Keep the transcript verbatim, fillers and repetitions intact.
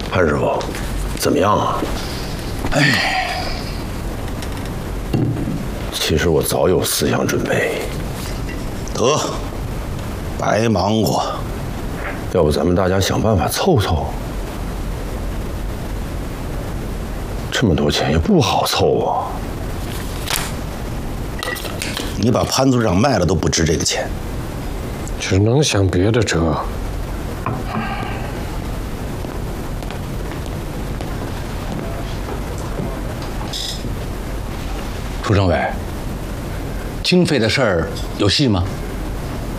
潘师傅，怎么样啊？ 哎， 其实我早有思想准备。 得，白忙活。 要不咱们大家想办法凑凑？这么多钱也不好凑啊。 你把潘组长卖了都不值这个钱。 只能想别的辙。 楚政委，经费的事儿有戏吗？